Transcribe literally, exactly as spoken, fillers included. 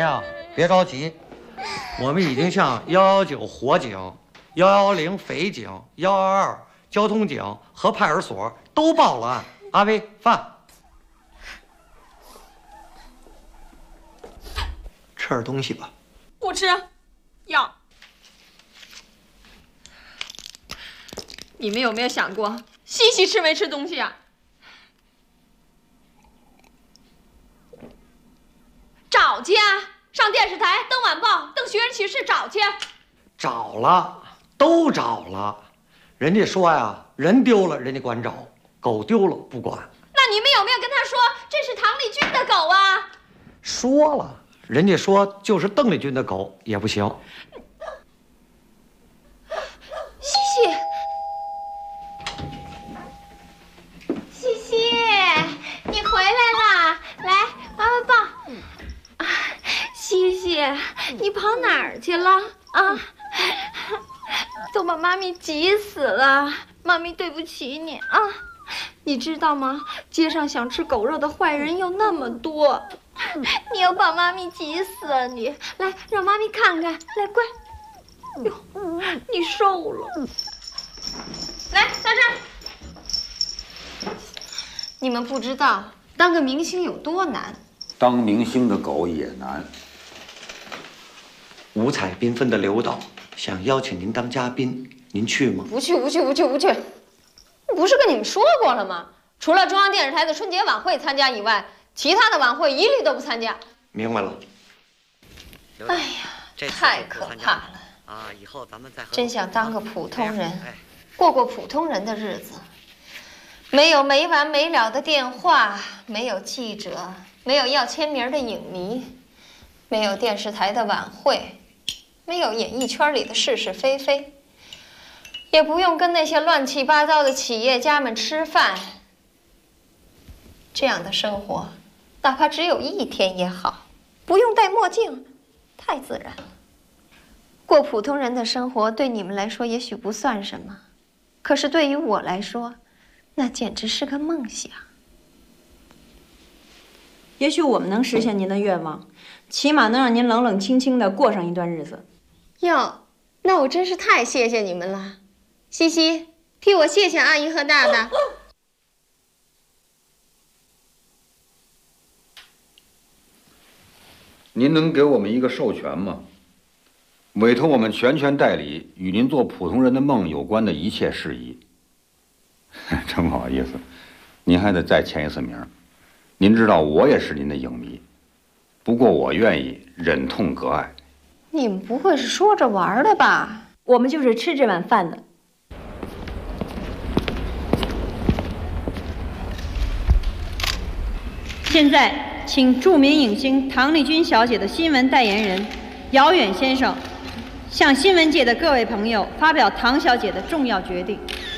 呀，别着急，我们已经向幺幺九火警、幺幺零匪警、幺幺二交通警和派出所都报了案。阿威，饭， 吃点东西吧。 不吃，要。你们有没有想过，西西吃没吃东西啊？找去啊！上电视台、登晚报、登寻人启事找去。 找了，都找了。人家说呀，人丢了人家管找，狗丢了不管。 那你们有没有跟他说这是唐丽君的狗啊？ 说了，人家说就是邓丽君的狗也不行。 西西。 西西，你回来啦！来，妈妈抱。啊，西西，你跑哪儿去了啊？都把妈咪急死了，妈咪对不起你啊！你知道吗？街上想吃狗肉的坏人有那么多，你又把妈咪急死了你！来，让妈咪看看，来，乖。哟，你瘦了。来，到这儿。 你们不知道当个明星有多难， 当明星的狗也难。 五彩缤纷的刘导想邀请您当嘉宾，您去吗？ 不去，不去，不去，不去！不是跟你们说过了吗？除了中央电视台的春节晚会参加以外，其他的晚会一律都不参加。 明白了。 哎呀，太可怕了！ 啊，以后咱们再真想当个普通人，过过普通人的日子。 没有没完没了的电话，没有记者，没有要签名的影迷，没有电视台的晚会，没有演艺圈里的是是非非，也不用跟那些乱七八糟的企业家们吃饭。这样的生活，哪怕只有一天也好，不用戴墨镜，太自然了。过普通人的生活对你们来说也许不算什么，可是对于我来说。 那简直是个梦想。 也许我们能实现您的愿望，起码能让您冷冷清清的过上一段日子。 哟，那我真是太谢谢你们了。西西，替我谢谢阿姨和大大。 您能给我们一个授权吗？委托我们全权代理与您做普通人的梦有关的一切事宜。 真不好意思，您还得再签一次名。您知道我也是您的影迷，不过我愿意忍痛割爱。 你们不会是说着玩的吧？ 我们就是吃这碗饭的。现在，请著名影星唐丽君小姐的新闻代言人姚远先生，向新闻界的各位朋友发表唐小姐的重要决定。